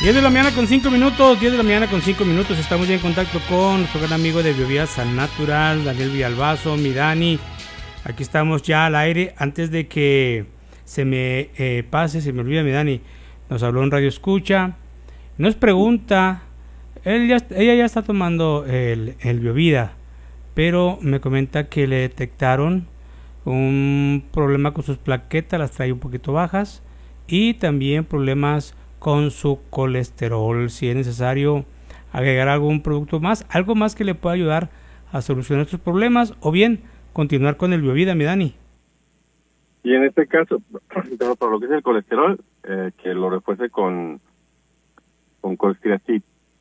10 de la mañana con 5 minutos, 10 de la mañana con 5 minutos. Estamos ya en contacto con nuestro gran amigo de Biovida San Natural, Daniel Villalbazo, mi Dani. Aquí estamos ya al aire. Antes de que se me se me olvida, mi Dani, nos habló en Radio Escucha. Nos pregunta, ella ya está tomando el Biovida, pero me comenta que le detectaron un problema con sus plaquetas, las trae un poquito bajas, y también problemas con su colesterol. Si es necesario agregar algún producto más, algo más que le pueda ayudar a solucionar estos problemas, o bien continuar con el Biovida, mi Dani. Y en este caso, por lo que es el colesterol, que lo refuerce con colestiracid.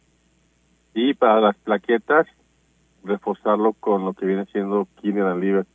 Y para las plaquetas, reforzarlo con lo que viene siendo quinina liver,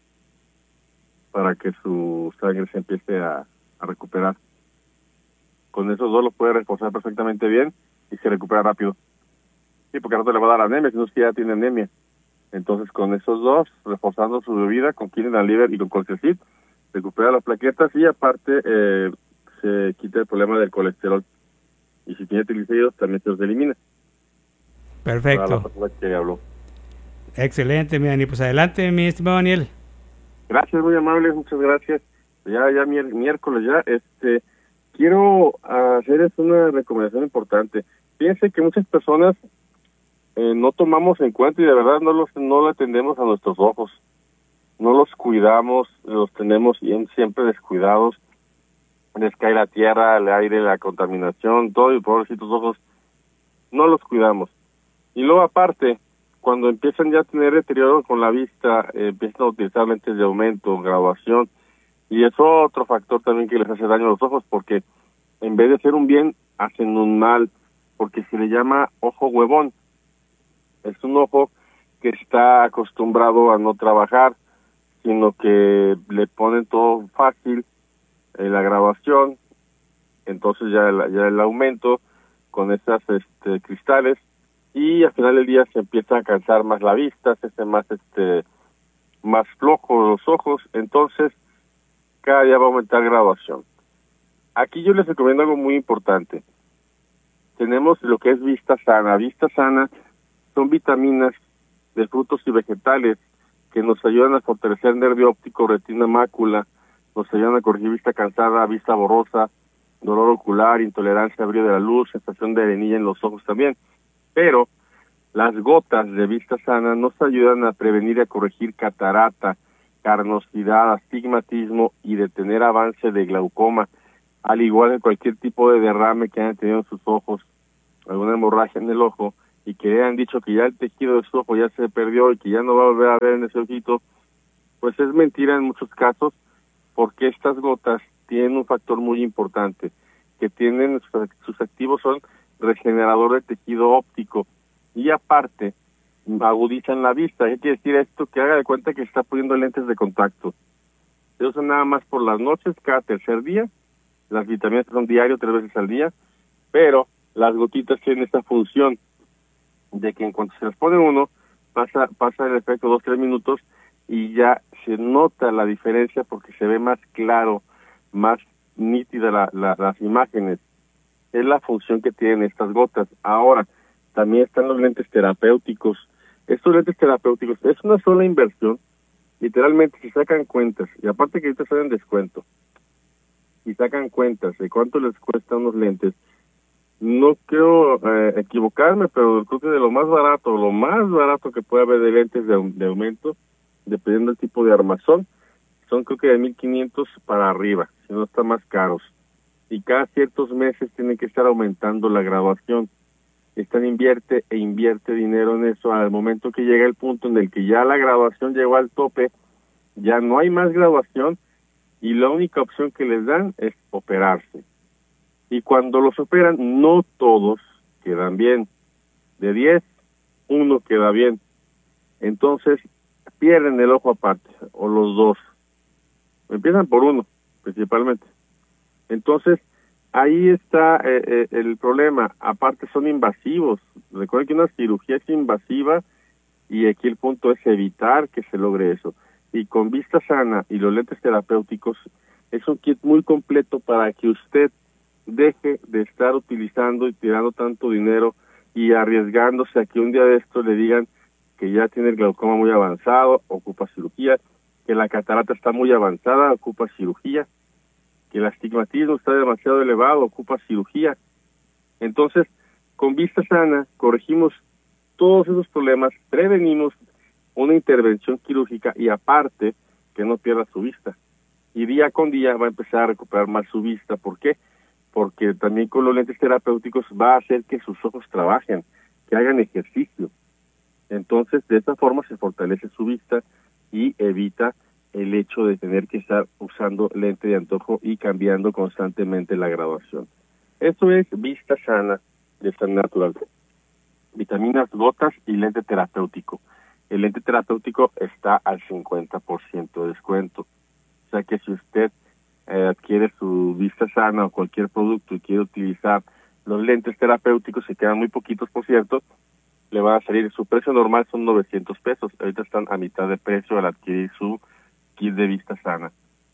para que su sangre se empiece a recuperar. Con esos dos lo puede reforzar perfectamente bien y se recupera rápido. Sí, porque no te le va a dar anemia, sino que ya tiene anemia. Entonces, con esos dos, reforzando su bebida con quinina liver y con colchicid, recupera las plaquetas y aparte se quita el problema del colesterol. Y si tiene triglicéridos, también se los elimina. Perfecto. Para la persona que habló. Excelente, mi Dani. Pues adelante, mi estimado Daniel. Gracias, muy amables, muchas gracias. Ya miércoles ya, quiero hacerles una recomendación importante. Fíjense que muchas personas no tomamos en cuenta y de verdad no lo atendemos a nuestros ojos. No los cuidamos, los tenemos siempre descuidados. Les cae la tierra, el aire, la contaminación, todo, y pobrecitos ojos, no los cuidamos. Y luego aparte, cuando empiezan ya a tener deterioro con la vista, empiezan a utilizar lentes de aumento, graduación, y es otro factor también que les hace daño a los ojos, porque en vez de hacer un bien, hacen un mal, porque se le llama ojo huevón. Es un ojo que está acostumbrado a no trabajar, sino que le ponen todo fácil, la graduación, entonces ya el aumento con esas cristales, y al final del día se empieza a cansar más la vista, se hace más flojo los ojos, entonces cada día va a aumentar graduación. Aquí yo les recomiendo algo muy importante. Tenemos lo que es vista sana. Vista sana son vitaminas de frutos y vegetales que nos ayudan a fortalecer el nervio óptico, retina, mácula, nos ayudan a corregir vista cansada, vista borrosa, dolor ocular, intolerancia, brillo de la luz, sensación de arenilla en los ojos también. Pero las gotas de vista sana nos ayudan a prevenir y a corregir catarata, carnosidad, astigmatismo y detener avance de glaucoma, al igual que cualquier tipo de derrame que hayan tenido en sus ojos, alguna hemorragia en el ojo, y que hayan dicho que ya el tejido de su ojo ya se perdió y que ya no va a volver a ver en ese ojito, pues es mentira en muchos casos, porque estas gotas tienen un factor muy importante, que tienen sus activos son regenerador de tejido óptico, y aparte agudizan la vista. ¿Qué quiere decir esto? Que haga de cuenta que está poniendo lentes de contacto. Se usan nada más por las noches, cada tercer día. Las vitaminas son diario, 3 veces al día, pero las gotitas tienen esta función de que en cuanto se las pone uno, pasa el efecto 2-3 minutos y ya se nota la diferencia porque se ve más claro, más nítida las imágenes. Es la función que tienen estas gotas. Ahora, también están los lentes terapéuticos. Estos lentes terapéuticos es una sola inversión, literalmente si sacan cuentas, y aparte que ahorita están en descuento, y sacan cuentas de cuánto les cuesta unos lentes, no quiero equivocarme, pero creo que de lo más barato que puede haber de lentes de aumento, dependiendo del tipo de armazón, son creo que de 1,500 para arriba, si no están más caros. Y cada ciertos meses tienen que estar aumentando la graduación. Invierte dinero en eso. Al momento que llega el punto en el que ya la graduación llegó al tope, ya no hay más graduación y la única opción que les dan es operarse. Y cuando los operan, no todos quedan bien. De 10, 1 queda bien. Entonces, pierden el ojo aparte, o los dos. Empiezan por uno, principalmente. Entonces, ahí está el problema. Aparte, son invasivos. Recuerden que una cirugía es invasiva y aquí el punto es evitar que se logre eso. Y con vista sana y los lentes terapéuticos, es un kit muy completo para que usted deje de estar utilizando y tirando tanto dinero y arriesgándose a que un día de esto le digan que ya tiene el glaucoma muy avanzado, ocupa cirugía, que la catarata está muy avanzada, ocupa cirugía, que el astigmatismo está demasiado elevado, ocupa cirugía. Entonces, con Vista Sana corregimos todos esos problemas, prevenimos una intervención quirúrgica y aparte que no pierda su vista. Y día con día va a empezar a recuperar más su vista. ¿Por qué? Porque también con los lentes terapéuticos va a hacer que sus ojos trabajen, que hagan ejercicio. Entonces, de esta forma se fortalece su vista y evita el hecho de tener que estar usando lente de antojo y cambiando constantemente la graduación. Eso es Vista Sana de San Natural. Vitaminas, gotas y lente terapéutico. El lente terapéutico está al 50% de descuento. O sea que si usted adquiere su Vista Sana o cualquier producto y quiere utilizar los lentes terapéuticos, se quedan muy poquitos, por cierto, le va a salir, su precio normal son 900 pesos. Ahorita están a mitad de precio al adquirir su kit de Vista Sana.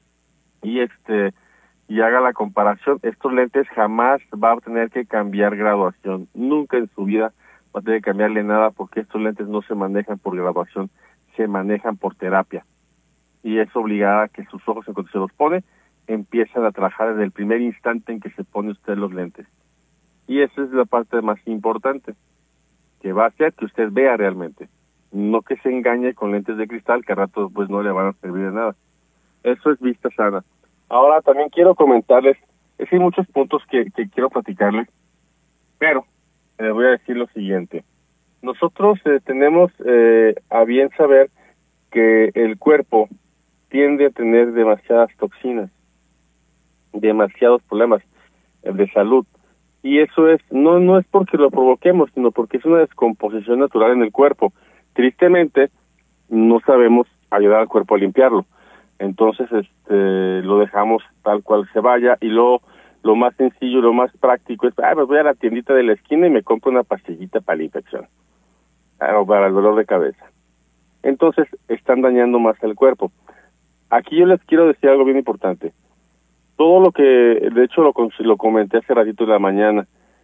Y haga la comparación, estos lentes jamás va a tener que cambiar graduación, nunca en su vida va a tener que cambiarle nada porque estos lentes no se manejan por graduación, se manejan por terapia. Y es obligada que sus ojos, en cuanto se los pone, empiezan a trabajar desde el primer instante en que se pone usted los lentes. Y esa es la parte más importante, que va a hacer que usted vea realmente, no que se engañe con lentes de cristal que a rato pues no le van a servir de nada. Eso es Vista Sana. Ahora también quiero comentarles, es que hay muchos puntos que quiero platicarles, pero les voy a decir lo siguiente. Nosotros tenemos a bien saber que el cuerpo tiende a tener demasiadas toxinas, demasiados problemas de salud. Y eso es no es porque lo provoquemos, sino porque es una descomposición natural en el cuerpo. Tristemente, no sabemos ayudar al cuerpo a limpiarlo. Entonces, lo dejamos tal cual se vaya y lo más sencillo, lo más práctico es, pues voy a la tiendita de la esquina y me compro una pastillita para la infección, o para el dolor de cabeza. Entonces, están dañando más el cuerpo. Aquí yo les quiero decir algo bien importante. Todo lo que, de hecho, lo comenté hace ratito en la mañana,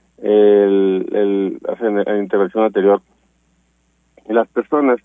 en la intervención anterior, las personas,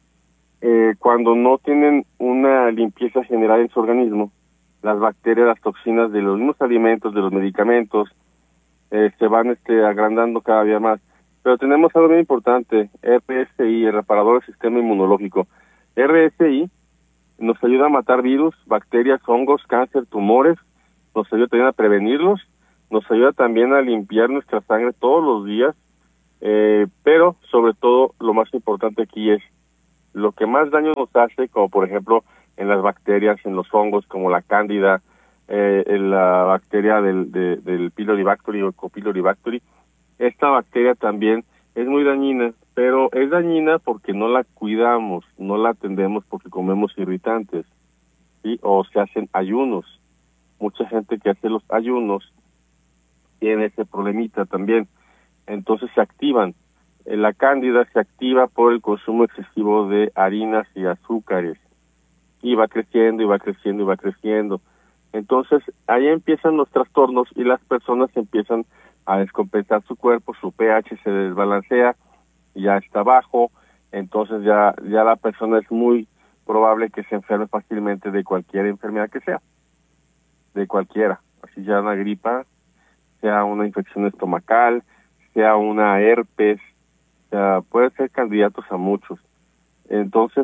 cuando no tienen una limpieza general en su organismo, las bacterias, las toxinas de los mismos alimentos, de los medicamentos, se van agrandando cada día más. Pero tenemos algo bien importante, RSI, el reparador del sistema inmunológico. RSI nos ayuda a matar virus, bacterias, hongos, cáncer, tumores, nos ayuda también a prevenirlos, nos ayuda también a limpiar nuestra sangre todos los días, pero sobre todo lo más importante aquí es lo que más daño nos hace, como por ejemplo en las bacterias, en los hongos como la cándida, en la bacteria del pylori bacteria o Copylori bacteria. Esta bacteria también es muy dañina, pero es dañina porque no la cuidamos, no la atendemos porque comemos irritantes, ¿sí? O se hacen ayunos. Mucha gente que hace los ayunos tiene ese problemita también. Entonces se activan. La cándida se activa por el consumo excesivo de harinas y azúcares. Y va creciendo, y va creciendo, y va creciendo. Entonces, ahí empiezan los trastornos y las personas empiezan a descompensar su cuerpo, su pH se desbalancea, ya está bajo, entonces ya la persona es muy probable que se enferme fácilmente de cualquier enfermedad que sea, de cualquiera, así sea una gripa, sea una infección estomacal, sea una herpes, pueden ser candidatos a muchos. Entonces,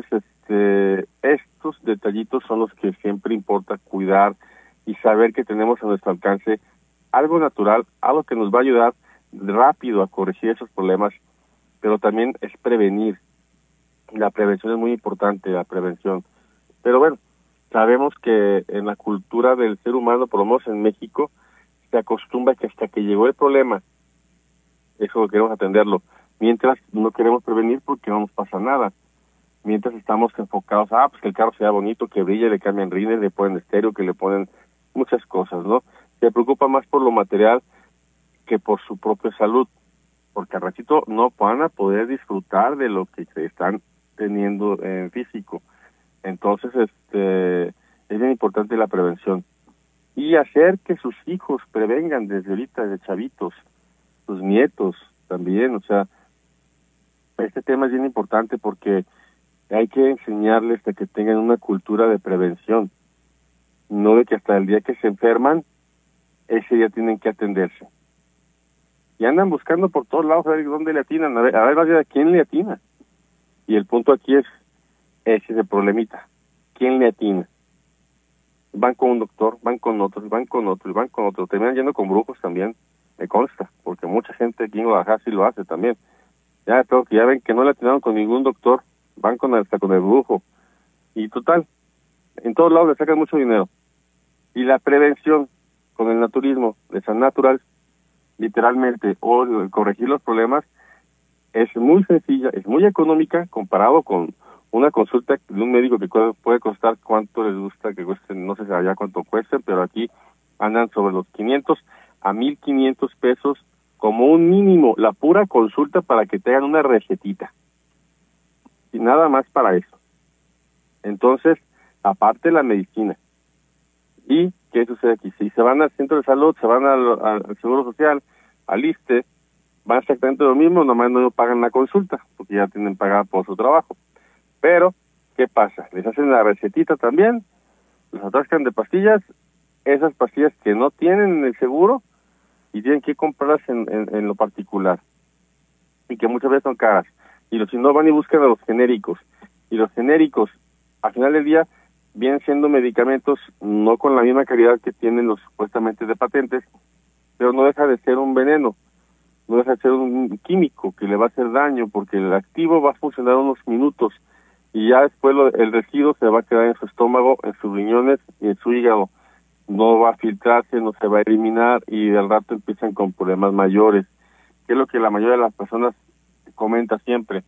estos detallitos son los que siempre importa cuidar y saber que tenemos a nuestro alcance algo natural, algo que nos va a ayudar rápido a corregir esos problemas, pero también es prevenir. La prevención es muy importante, la prevención. Pero bueno, sabemos que en la cultura del ser humano, por lo menos en México, se acostumbra que hasta que llegó el problema, eso queremos atenderlo, mientras no queremos prevenir porque no nos pasa nada. Mientras estamos enfocados, pues que el carro sea bonito, que brille, le cambian rines, le ponen estéreo, que le ponen muchas cosas, ¿no? Se preocupa más por lo material que por su propia salud, porque al ratito no van a poder disfrutar de lo que están teniendo en físico. Entonces, es bien importante la prevención. y hacer que sus hijos prevengan desde ahorita, desde chavitos, sus nietos también. O sea, este tema es bien importante porque hay que enseñarles a que tengan una cultura de prevención, no de que hasta el día que se enferman, ese día tienen que atenderse. Y andan buscando por todos lados a ver dónde le atinan, a ver a quién le atina. Y el punto aquí ese es el problemita. ¿Quién le atina? Van con un doctor, van con otros, van con otros, van con otros. Terminan yendo con brujos también, me consta, porque mucha gente aquí en Guadalajara sí lo hace también. Ya creo que ya ven que no le atinaron con ningún doctor, van hasta con el brujo. Y total, en todos lados le sacan mucho dinero. Y la prevención con el naturismo de San Natural, literalmente, o el corregir los problemas, es muy sencilla, es muy económica comparado con una consulta de un médico que puede costar cuánto les gusta que cueste, no sé allá cuánto cueste, pero aquí andan sobre los 500 a 1,500 pesos como un mínimo, la pura consulta para que te hagan una recetita. Y nada más para eso. Entonces, aparte la medicina. ¿Y qué sucede aquí? Si se van al centro de salud, se van al Seguro Social, al ISSSTE, van exactamente lo mismo, nomás no pagan la consulta, porque ya tienen pagada por su trabajo. Pero, ¿qué pasa? Les hacen la recetita también, los atascan de pastillas, esas pastillas que no tienen en el seguro, y tienen que comprarlas en lo particular, y que muchas veces son caras. Y si no, van y buscan a los genéricos, y los genéricos, al final del día, vienen siendo medicamentos no con la misma calidad que tienen los supuestamente de patentes, pero no deja de ser un veneno, no deja de ser un químico que le va a hacer daño, porque el activo va a funcionar unos minutos y ya después el residuo se va a quedar en su estómago, en sus riñones y en su hígado. No va a filtrarse, no se va a eliminar y al rato empiezan con problemas mayores, que es lo que la mayoría de las personas comenta siempre.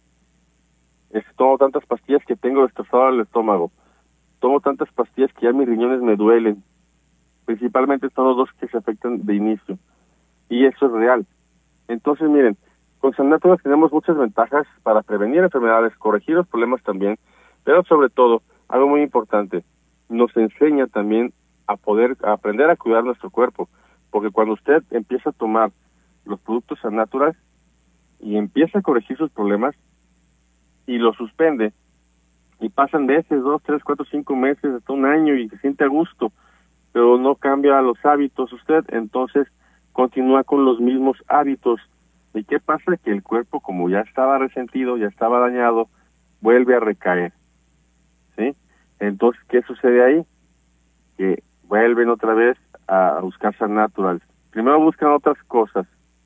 Tomo tantas pastillas que tengo destrozado el estómago, tomo tantas pastillas que ya mis riñones me duelen. Principalmente son los dos que se afectan de inicio, y eso es real. Entonces, miren, con San Natural tenemos muchas ventajas para prevenir enfermedades, corregir los problemas también, pero sobre todo, algo muy importante, nos enseña también a aprender a cuidar nuestro cuerpo, porque cuando usted empieza a tomar los productos San Natural y empieza a corregir sus problemas y los suspende, y pasan meses, 2, 3, 4, 5 meses, hasta un año y se siente a gusto, pero no cambia los hábitos usted, entonces continúa con los mismos hábitos. ¿Y qué pasa? Que el cuerpo, como ya estaba resentido, ya estaba dañado, vuelve a recaer, ¿sí? Entonces, ¿qué sucede ahí? Que vuelven otra vez a buscar San Natural. Primero buscan otras cosas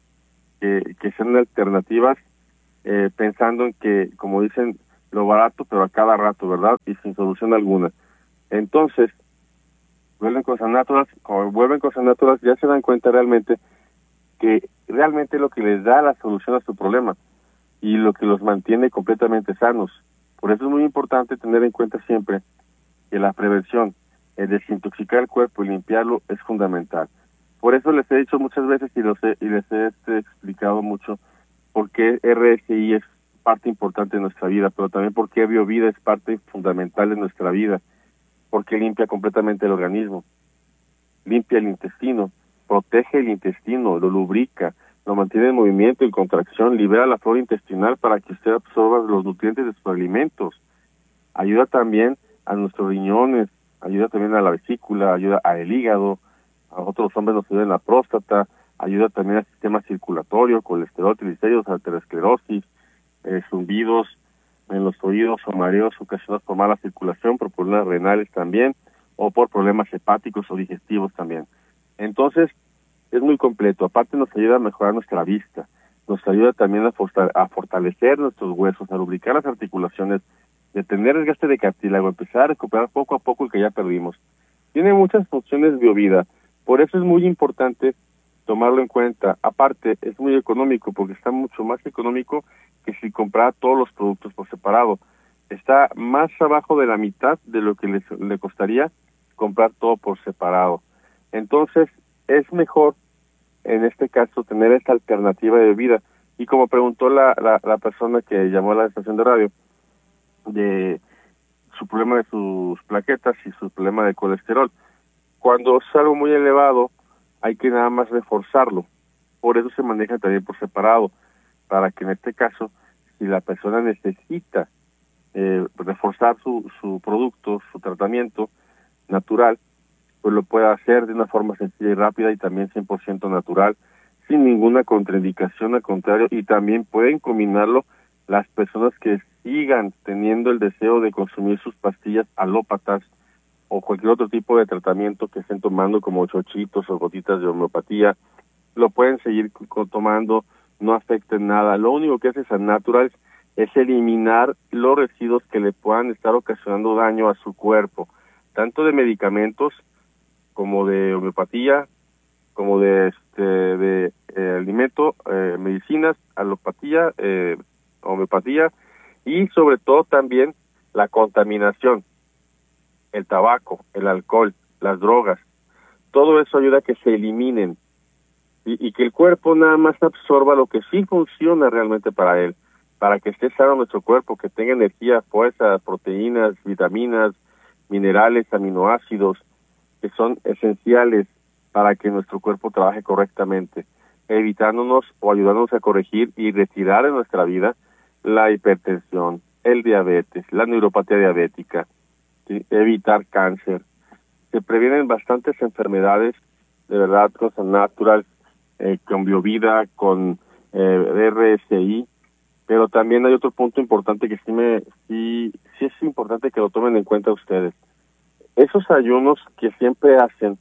que sean alternativas, pensando en que, como dicen, lo barato, pero a cada rato, ¿verdad? Y sin solución alguna. Entonces, vuelven con San Natural, ya se dan cuenta realmente que realmente lo que les da la solución a su problema y lo que los mantiene completamente sanos. Por eso es muy importante tener en cuenta siempre que la prevención, el desintoxicar el cuerpo y limpiarlo es fundamental. Por eso les he dicho muchas veces y les he explicado mucho por qué RSI es parte importante de nuestra vida, pero también por qué BioVida es parte fundamental de nuestra vida, porque limpia completamente el organismo, limpia el intestino, protege el intestino, lo lubrica, lo mantiene en movimiento y contracción, libera la flora intestinal para que usted absorba los nutrientes de sus alimentos, ayuda también a nuestros riñones, ayuda también a la vesícula, ayuda al hígado, a nosotros los hombres nos ayuda en la próstata, ayuda también al sistema circulatorio, colesterol, triglicéridos, arteriosclerosis, zumbidos en los oídos o mareos ocasionados por mala circulación, por problemas renales también, o por problemas hepáticos o digestivos también. Entonces, es muy completo. Aparte nos ayuda a mejorar nuestra vista, nos ayuda también a fortalecer nuestros huesos, a lubricar las articulaciones, detener el desgaste de cartílago, empezar a recuperar poco a poco el que ya perdimos. Tiene muchas funciones BioVida, por eso es muy importante tomarlo en cuenta. Aparte, es muy económico, porque está mucho más económico que si comprara todos los productos por separado. Está más abajo de la mitad de lo que le costaría comprar todo por separado. Entonces, es mejor, en este caso, tener esta alternativa de vida. Y como preguntó la persona que llamó a la estación de radio, de su problema de sus plaquetas y su problema de colesterol, cuando es algo muy elevado, hay que nada más reforzarlo. Por eso se maneja también por separado, para que en este caso, si la persona necesita reforzar su producto, su tratamiento natural, pues lo pueda hacer de una forma sencilla y rápida y también 100% natural, sin ninguna contraindicación, al contrario, y también pueden combinarlo las personas que sigan teniendo el deseo de consumir sus pastillas alópatas o cualquier otro tipo de tratamiento que estén tomando, como chochitos o gotitas de homeopatía. Lo pueden seguir tomando, no afecta en nada. Lo único que hace San Natural es eliminar los residuos que le puedan estar ocasionando daño a su cuerpo, tanto de medicamentos como de homeopatía, como de alimento, medicinas, alopatía, homeopatía, y sobre todo también la contaminación, el tabaco, el alcohol, las drogas. Todo eso ayuda a que se eliminen y que el cuerpo nada más absorba lo que sí funciona realmente para él, para que esté sano nuestro cuerpo, que tenga energía, fuerza, proteínas, vitaminas, minerales, aminoácidos, que son esenciales para que nuestro cuerpo trabaje correctamente, evitándonos o ayudándonos a corregir y retirar de nuestra vida la hipertensión, el diabetes, la neuropatía diabética, ¿sí? Evitar cáncer. Se previenen bastantes enfermedades, de verdad, con San Natural, con Biovida, con RSI, pero también hay otro punto importante que sí es importante que lo tomen en cuenta ustedes. Esos ayunos que siempre hacen,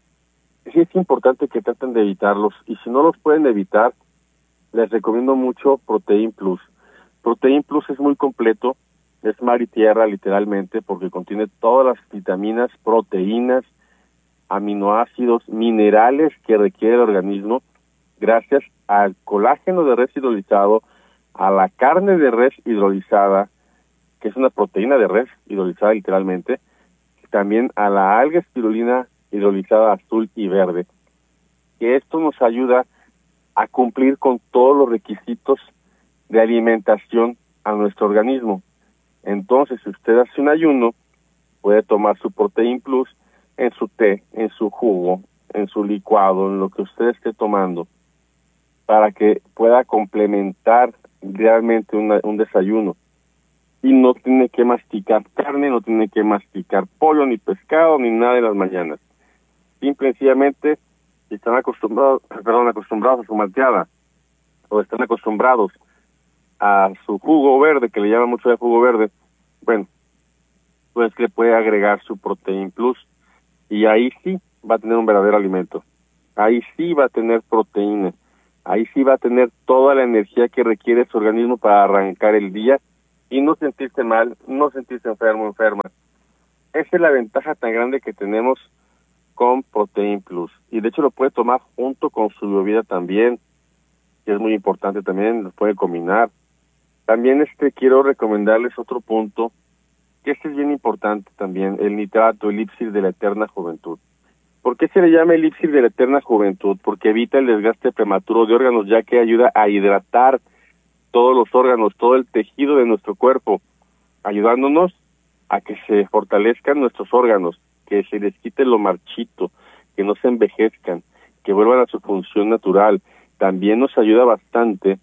sí es importante que traten de evitarlos, y si no los pueden evitar, les recomiendo mucho Protein Plus. Protein Plus es muy completo, es mar y tierra literalmente, porque contiene todas las vitaminas, proteínas, aminoácidos, minerales que requiere el organismo, gracias al colágeno de res hidrolizado, a la carne de res hidrolizada, que es una proteína de res hidrolizada literalmente, también a la alga espirulina hidrolizada azul y verde, que esto nos ayuda a cumplir con todos los requisitos de alimentación a nuestro organismo. Entonces, si usted hace un ayuno, puede tomar su Protein Plus en su té, en su jugo, en su licuado, en lo que usted esté tomando, para que pueda complementar realmente un desayuno. Y no tiene que masticar carne, no tiene que masticar pollo, ni pescado, ni nada en las mañanas. Simple y sencillamente, si están acostumbrados a su malteada, o están acostumbrados a su jugo verde, que le llaman mucho de jugo verde, bueno, pues le puede agregar su Protein Plus, y ahí sí va a tener un verdadero alimento. Ahí sí va a tener proteína. Ahí sí va a tener toda la energía que requiere su organismo para arrancar el día y no sentirse mal, no sentirse enferma. Esa es la ventaja tan grande que tenemos con Protein Plus. Y de hecho lo puede tomar junto con su bebida también, que es muy importante también, lo puede combinar. También quiero recomendarles otro punto, que este es bien importante también, el nitrato, el elixir de la eterna juventud. ¿Por qué se le llama elixir de la eterna juventud? Porque evita el desgaste prematuro de órganos, ya que ayuda a hidratar todos los órganos, todo el tejido de nuestro cuerpo, ayudándonos a que se fortalezcan nuestros órganos, que se les quite lo marchito, que no se envejezcan, que vuelvan a su función natural. También nos ayuda bastante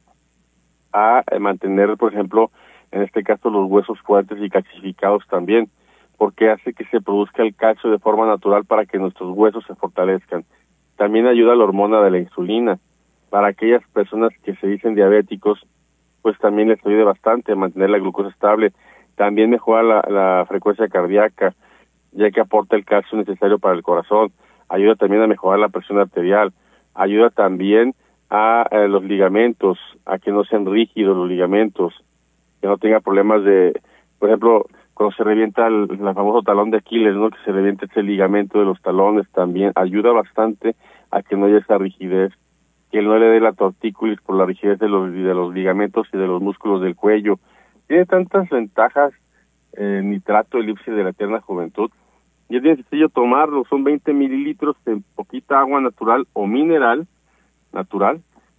a mantener, por ejemplo, en este caso los huesos fuertes y calcificados también, porque hace que se produzca el calcio de forma natural para que nuestros huesos se fortalezcan. También ayuda la hormona de la insulina. Para aquellas personas que se dicen diabéticos, pues también les ayuda bastante a mantener la glucosa estable. También mejora la frecuencia cardíaca, ya que aporta el calcio necesario para el corazón. Ayuda también a mejorar la presión arterial. Ayuda también a los ligamentos, a que no sean rígidos los ligamentos, que no tenga problemas de, por ejemplo, cuando se revienta el famoso talón de Aquiles, ¿no? Que se revienta ese ligamento de los talones, también ayuda bastante a que no haya esa rigidez, que no le dé la tortícolis por la rigidez de los ligamentos y de los músculos del cuello. Tiene tantas ventajas nitrato, elixir de la eterna juventud, y es bien sencillo tomarlo. Son 20 mililitros en poquita agua natural o mineral natural,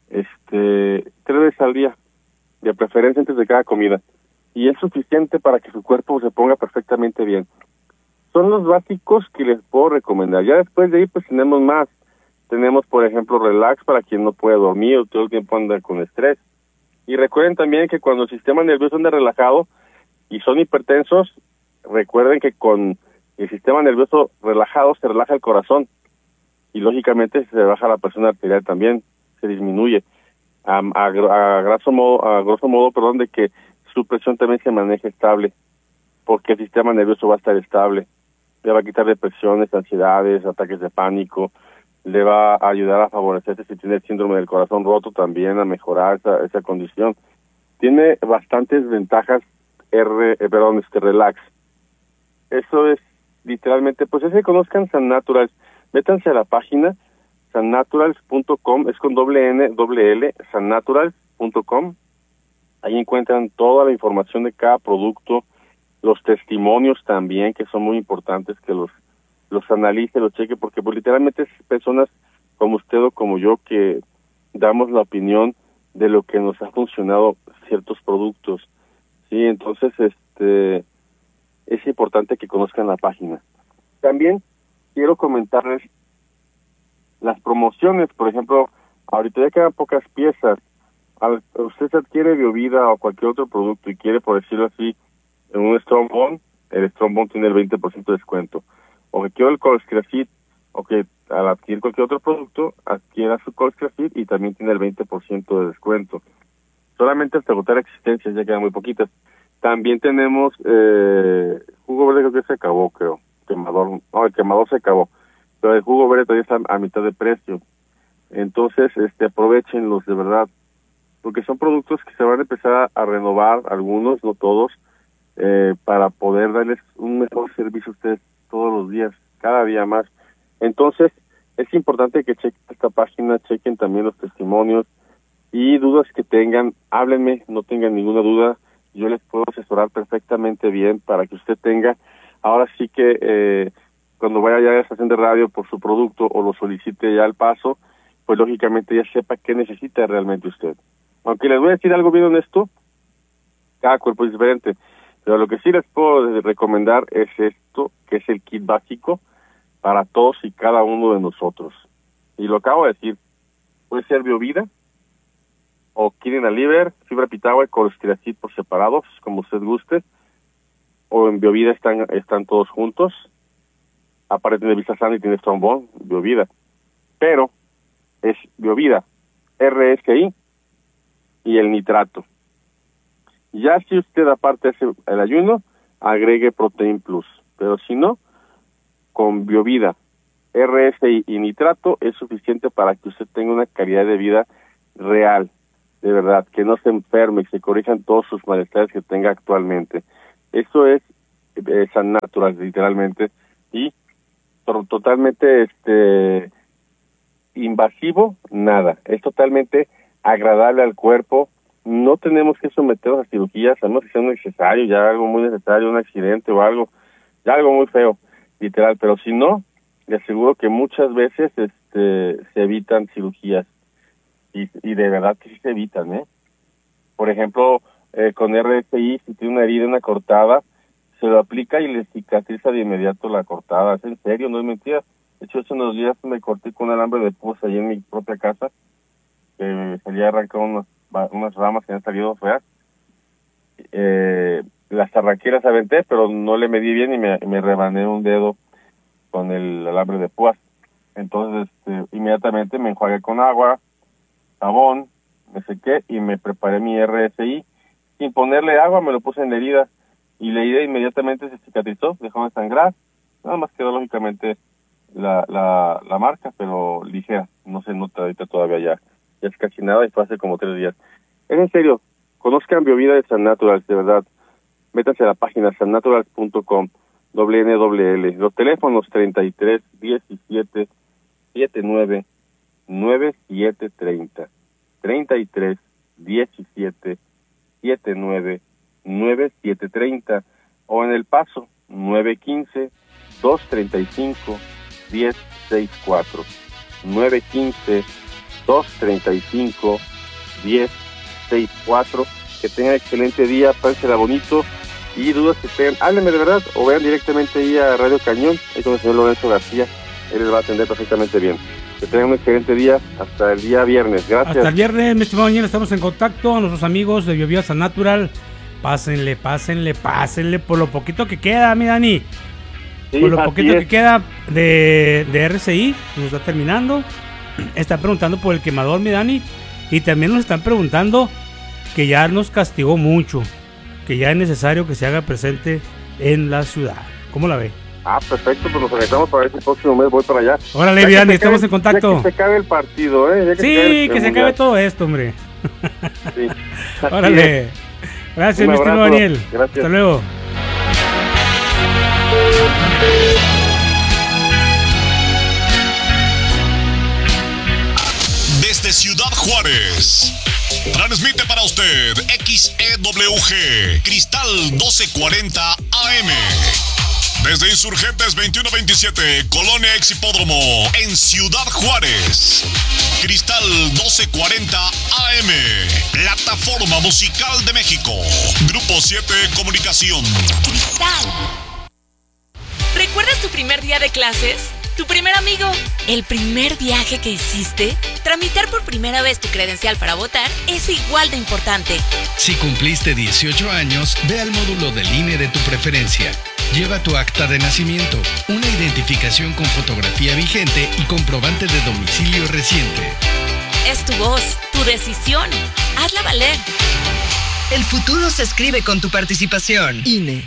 3 veces al día, de preferencia antes de cada comida, y es suficiente para que su cuerpo se ponga perfectamente bien. son los básicos que les puedo recomendar. Ya después de ahí pues tenemos más. Tenemos, por ejemplo, relax para quien no puede dormir o todo el tiempo anda con estrés. Y recuerden también que cuando el sistema nervioso anda relajado y son hipertensos, recuerden que con el sistema nervioso relajado se relaja el corazón y lógicamente se baja la presión arterial también, se disminuye. A grosso modo, de que su presión también se maneje estable, porque el sistema nervioso va a estar estable. Le va a quitar depresiones, ansiedades, ataques de pánico, le va a ayudar a favorecerse si tiene el síndrome del corazón roto también, a mejorar esa condición. Tiene bastantes ventajas relax. Eso es literalmente, pues es que conozcan San Naturals, métanse a la página sannaturals.com, es con N, sannaturals.com. Ahí encuentran toda la información de cada producto, los testimonios también, que son muy importantes, que los analice, los cheque, porque pues literalmente es personas como usted o como yo que damos la opinión de lo que nos ha funcionado ciertos productos. Sí, entonces es importante que conozcan la página. También quiero comentarles las promociones. Por ejemplo, ahorita ya quedan pocas piezas. Usted adquiere Biovida o cualquier otro producto y quiere, por decirlo así, un Strong Bond, el Strong Bond tiene el 20% de descuento. O que quiero el Colstracid, o que al adquirir cualquier otro producto, adquiera su Colstracid y también tiene el 20% de descuento. Solamente hasta agotar existencias, ya quedan muy poquitas. También tenemos jugo verde, creo que se acabó, el quemador se acabó, pero el jugo verde todavía está a mitad de precio. Entonces, aprovechenlos de verdad, porque son productos que se van a empezar a renovar, algunos, no todos, para poder darles un mejor servicio a ustedes todos los días, cada día más. Entonces, es importante que chequen esta página, chequen también los testimonios y dudas que tengan, háblenme, no tengan ninguna duda, yo les puedo asesorar perfectamente bien para que usted tenga, ahora sí que cuando vaya ya a la estación de radio por su producto o lo solicite ya al paso, pues lógicamente ya sepa qué necesita realmente usted. Aunque les voy a decir algo bien honesto, cada cuerpo es diferente, pero lo que sí les puedo recomendar es esto, que es el kit básico para todos y cada uno de nosotros. Y lo acabo de decir, puede ser Biovida, o Kidney Liver, Fibra Pitahua y Colstracid por separados, como usted guste, o en Biovida están todos juntos. Aparte tiene Vista Sana y tiene Strong Bond, Biovida. Pero es Biovida, RSI y el nitrato. Ya si usted aparte hace el ayuno, agregue Protein Plus. Pero si no, con Biovida, RSI y nitrato es suficiente para que usted tenga una calidad de vida real, de verdad, que no se enferme y se corrijan todos sus malestares que tenga actualmente. Eso es San Natural, literalmente, y totalmente invasivo, nada. Es totalmente agradable al cuerpo. No tenemos que someternos a cirugías, a menos que sea necesario, ya algo muy necesario, un accidente o algo, ya algo muy feo, literal. Pero si no, le aseguro que muchas veces se evitan cirugías y de verdad que sí se evitan, Por ejemplo, con RSI, si tiene una herida, una cortada, se lo aplica y le cicatriza de inmediato la cortada. Es en serio, no es mentira. De hecho, hace unos días me corté con un alambre de púas ahí en mi propia casa, que me salía arrancar unas ramas que han salido feas. Las arranqué, las aventé, pero no le medí bien y me rebané un dedo con el alambre de púas. Entonces, inmediatamente me enjuagué con agua, jabón, me sequé y me preparé mi RSI. Sin ponerle agua, me lo puse en la herida y la herida inmediatamente se cicatrizó, dejó de sangrar. Nada más quedó lógicamente la marca, pero ligera, no se nota ahorita todavía ya es casi nada y fue hace como 3 días. Es en serio, conozcan Biovida de San Naturals, de verdad. Métanse a la página sannaturals.com, NNL. Los teléfonos 33 17 79 9730, 33 17 79 9730, o en El Paso 915 235 1064, 915 235 1064. Que tengan excelente día, pásensela bonito y dudas que tengan, háblenme de verdad o vean directamente ahí a Radio Cañón, ahí con el señor Lorenzo García, él les va a atender perfectamente bien. Que tengan un excelente día, hasta el día viernes, gracias. Hasta el viernes, mi estimado Daniel, estamos en contacto, a nuestros amigos de Biovía Natural, pásenle por lo poquito que queda, mi Dani. Sí, por lo poquito que queda de RCI, nos está terminando. Están preguntando por el quemador, mi Dani, y también nos están preguntando que ya nos castigó mucho, que ya es necesario que se haga presente en la ciudad. ¿Cómo la ve? Perfecto, pues nos conectamos para ver si el próximo mes voy para allá. Órale, Dani, estamos en contacto. Ya que se acabe el partido, que se acabe todo esto, hombre. Sí. Órale. Gracias, mi estimado Daniel. Gracias. Hasta luego. Desde Ciudad Juárez, transmite para usted XEWG Cristal 1240 AM. Desde Insurgentes 2127, Colonia Exhipódromo, en Ciudad Juárez. Cristal 1240 AM, Plataforma Musical de México. Grupo 7 Comunicación. Cristal. ¿Recuerdas tu primer día de clases? ¿Tu primer amigo? ¿El primer viaje que hiciste? Tramitar por primera vez tu credencial para votar es igual de importante. Si cumpliste 18 años, ve al módulo del INE de tu preferencia. Lleva tu acta de nacimiento, una identificación con fotografía vigente y comprobante de domicilio reciente. Es tu voz, tu decisión. Hazla valer. El futuro se escribe con tu participación. INE.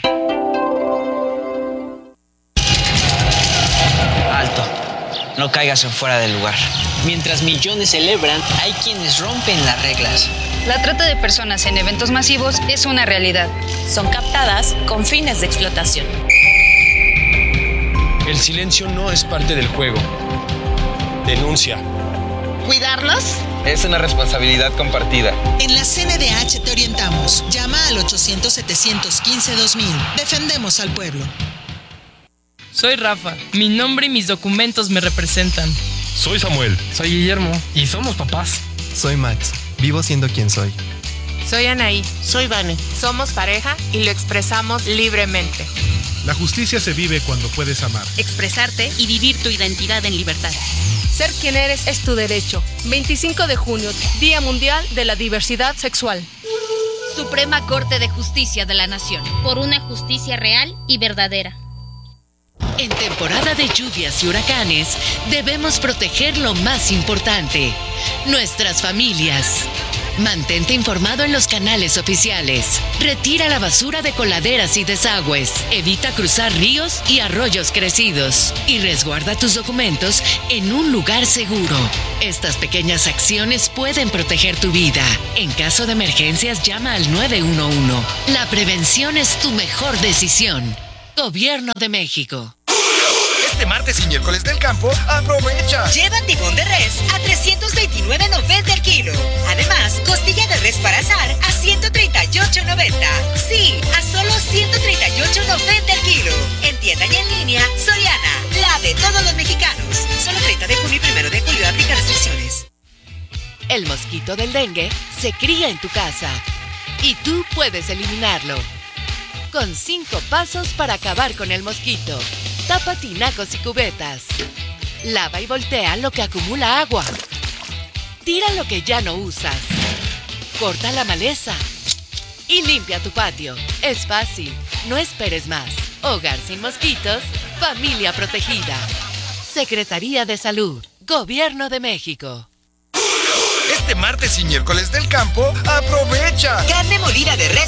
Alto. No caigas en fuera del lugar. Mientras millones celebran, hay quienes rompen las reglas. La trata de personas en eventos masivos es una realidad. Son captadas con fines de explotación. El silencio no es parte del juego. Denuncia. ¿Cuidarlos? Es una responsabilidad compartida. En la CNDH te orientamos. Llama al 800-715-2000. Defendemos al pueblo. Soy Rafa. Mi nombre y mis documentos me representan. Soy Samuel. Soy Guillermo. Y somos papás. Soy Max. Vivo siendo quien soy. Soy Anaí. Soy Vane. Somos pareja y lo expresamos libremente. La justicia se vive cuando puedes amar. Expresarte y vivir tu identidad en libertad. Ser quien eres es tu derecho. 25 de junio, Día Mundial de la Diversidad Sexual. Suprema Corte de Justicia de la Nación. Por una justicia real y verdadera. En temporada de lluvias y huracanes, debemos proteger lo más importante, nuestras familias. Mantente informado en los canales oficiales. Retira la basura de coladeras y desagües. Evita cruzar ríos y arroyos crecidos. Y resguarda tus documentos en un lugar seguro. Estas pequeñas acciones pueden proteger tu vida. En caso de emergencias, llama al 911. La prevención es tu mejor decisión. Gobierno de México. Este martes y miércoles del campo, aprovecha. Lleva tibón de res a $329.90 el kilo. Además, costilla de res para asar a $138.90. Sí, a solo $138.90 el kilo. En tienda y en línea, Soriana, la de todos los mexicanos. Solo 30 de junio y 1 de julio aplica restricciones. El mosquito del dengue se cría en tu casa y tú puedes eliminarlo. Con 5 pasos para acabar con el mosquito. Tapa tinacos y cubetas. Lava y voltea lo que acumula agua. Tira lo que ya no usas. Corta la maleza. Y limpia tu patio. Es fácil. No esperes más. Hogar sin mosquitos. Familia protegida. Secretaría de Salud. Gobierno de México. Este martes y miércoles del campo, aprovecha. Carne molida de res